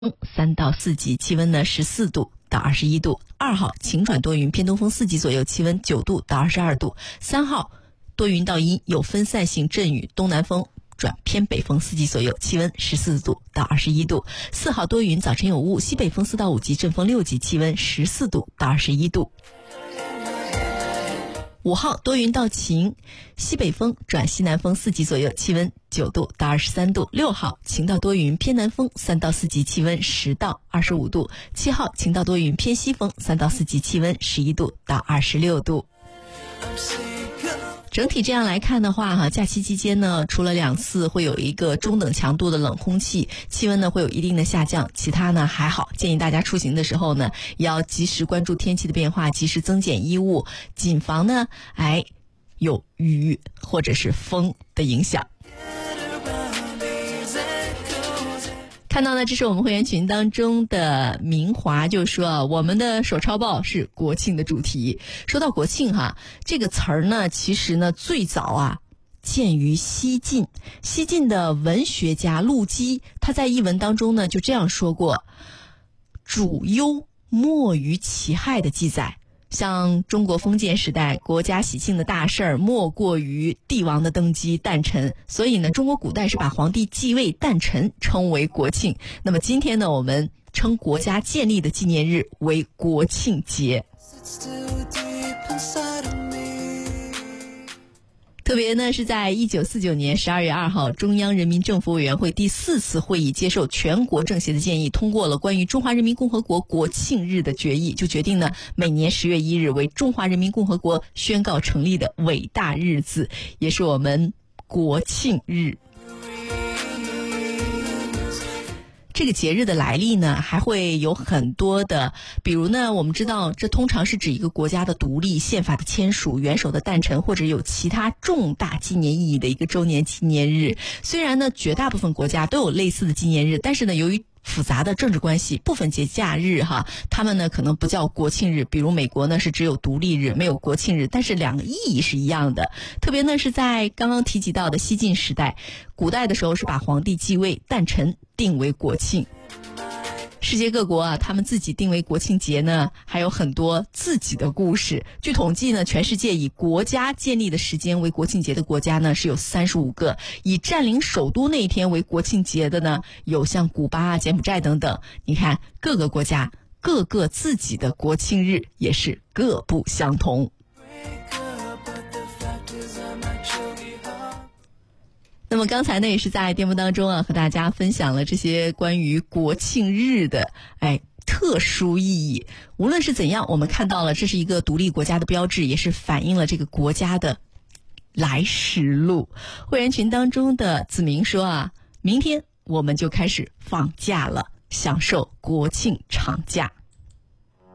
3到4级，气温呢14度到21度。2号晴转多云，偏东风4级左右，气温9度到22度。3号多云到阴，有分散性阵雨，东南风转偏北风4级左右，气温14度到21度。4号多云，早晨有雾，西北风4到5级，阵风6级，气温14度到21度。5号多云到晴，西北风转西南风4级左右，气温9度到23度。6号晴到多云，偏南风3到4级，气温10到25度。7号晴到多云，偏西风3到4级，气温11度到26度。整体这样来看的话，假期期间呢，除了2次会有一个中等强度的冷空气，气温呢会有一定的下降，其他呢还好。建议大家出行的时候呢，也要及时关注天气的变化，及时增减衣物，谨防呢有雨或者是风的影响。看到呢，这是我们会员群当中的明华就说，我们的手抄报是国庆的主题。说到国庆这个词儿呢，其实呢最早见于西晋。西晋的文学家陆机，他在译文当中呢就这样说过：主忧莫于其害的记载。像中国封建时代，国家喜庆的大事儿莫过于帝王的登基诞辰，所以呢，中国古代是把皇帝继位诞辰称为国庆。那么今天呢，我们称国家建立的纪念日为国庆节。特别呢是在1949年12月2号，中央人民政府委员会第4次会议接受全国政协的建议，通过了关于中华人民共和国国庆日的决议，就决定呢每年10月1日为中华人民共和国宣告成立的伟大日子，也是我们国庆日。这个节日的来历呢，还会有很多的，比如呢，我们知道这通常是指一个国家的独立、宪法的签署、元首的诞辰，或者有其他重大纪念意义的一个周年纪念日。虽然呢，绝大部分国家都有类似的纪念日，但是呢，由于复杂的政治关系，部分节假日他们呢可能不叫国庆日，比如美国呢是只有独立日没有国庆日，但是两个意义是一样的。特别呢是在刚刚提及到的西晋时代，古代的时候是把皇帝继位诞辰定为国庆。世界各国他们自己定为国庆节呢，还有很多自己的故事。据统计呢，全世界以国家建立的时间为国庆节的国家呢是有35个，以占领首都那一天为国庆节的呢，有像古巴、柬埔寨等等。你看各个国家各个自己的国庆日也是各不相同。那么刚才呢也是在节目当中和大家分享了这些关于国庆日的特殊意义。无论是怎样，我们看到了这是一个独立国家的标志，也是反映了这个国家的来时路。会员群当中的子明说明天我们就开始放假了，享受国庆长假。